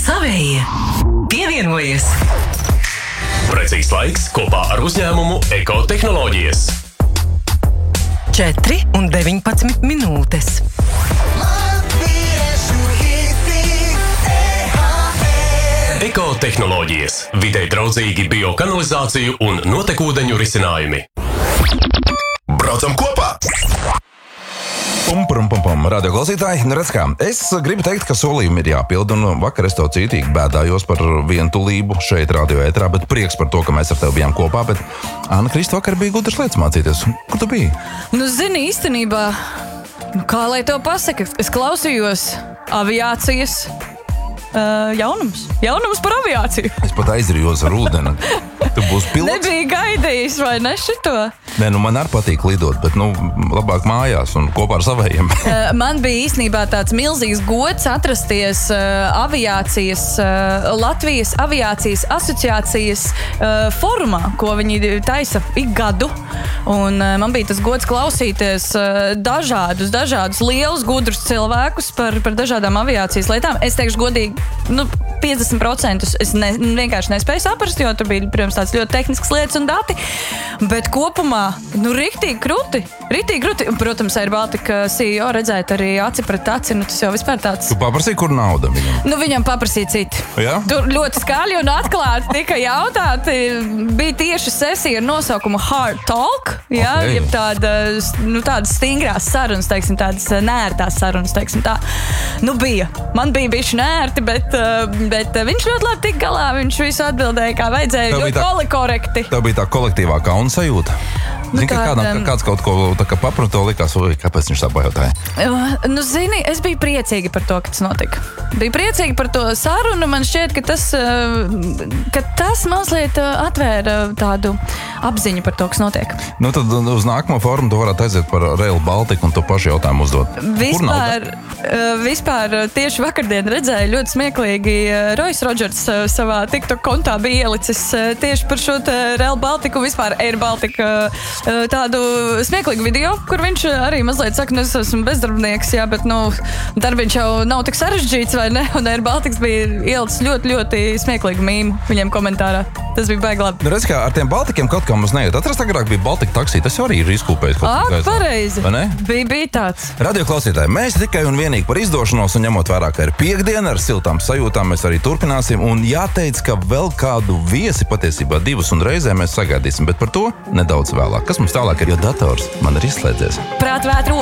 Savējie pievienojies! Precīzs laiks kopā ar uzņēmumu Ekotehnoloģijas. 4:19 minūtes. Ekotehnoloģijas. Videi draudzīgi biokanalizāciju un notekūdeņu risinājumi. Braucam kopā! Radio klausītāji, redz kā, es gribu teikt, ka solījumi ir jāpild, un vakar es to cītīgi bēdājos par vientulību šeit radio ētrā, bet prieks par to, ka mēs ar tevi bijām kopā, bet Anna Krista vakar bija gudras lietas mācīties. Kur tu biji? Zini, īstenībā, kā lai to pasaka, es klausījos aviācijas jaunums par aviāciju. Es pat aizrijos ar ūdeni. Tu būsi pilots? Nebija gaidījis, vai ne šito? Nē, man arī patīk lidot, bet labāk mājās un kopā ar savējiem. Man bija īstenībā tāds milzīgs gods atrasties Latvijas aviācijas asociācijas forumā, ko viņi taisa ik gadu. Un man bija tas gods klausīties dažādus lielus, gudrus cilvēkus par dažādām aviācijas lietām. Es teikšu godīgi, 50% es vienkārši nespēju saprast, jo tur bija, protams, tāds ļoti tehnisks lietas un dati, bet kopumā, riktīgi kruti. Un, protams, Air Baltica CEO redzēt arī aci pret aci, tas jau vispār tāds... Tu paprasīji, kur nauda viņam? Viņam paprasīja citi. Ja? Tur ļoti skaļi un atklāti tika jautāti. Bija tieši sesija ar nosaukumu Hard Talk, jeb tādas stingrās sarunas, teiksim, tādas nērtās sarunas, teiksim tā. Bija. Man bija bišķi nērti, bet viņš ļoti labi tika galā, viņš visu atbildēja, kā vajadzēja, ļoti korekti. Tev bija tā kolektīvā kauna sajūta? Zini, ka kāds kaut ko tā kā paprato likās, kāpēc viņš tā pajautāja? Zini, es biju priecīga par to, ka tas notika. Biju priecīga par to sarunu, man šķiet, ka tas mazliet atvēra tādu apziņu par to, kas notiek. Tad uz nākamo formu tu varētu aiziet par Rail Baltica un to pašu jautājumu uzdot. Vispār tieši vakardien redzēju ļoti smieklīgi Royce Rodžers savā TikTok kontā bija ielicis tieši par šo Rail Baltica un vispār Air Baltica tādu smieklīgu video, kur viņš arī mazliet saka, es esmu bezdarbnieks, bet darbiņš jau nav tik sarežģīts, vai ne? Un Air Baltics bija ielicis ļoti, ļoti smieklīgu mīmu viņiem komentārā. Tas bija baigi labi. Redz, kā ar tiem Baltikiem kaut kā mums neiet. Atrast agrāk bija Baltika taksī, tas jau arī ir izkūpējis kaut kā. Pareizi. Bija tāds. Radio klausītāji, mēs tikai un vienīgi par izdošanos un ņemot vērā, ka ir piekdiena ar siltām sajūtām, mēs arī turpināsim. Un jāteic, ka vēl kādu viesi patiesībā 2 un reizē mēs sagaidīsim, bet par to nedaudz vēlāk. Kas mums tālāk ir, jo dators man ir izslēdzies. Prātvētru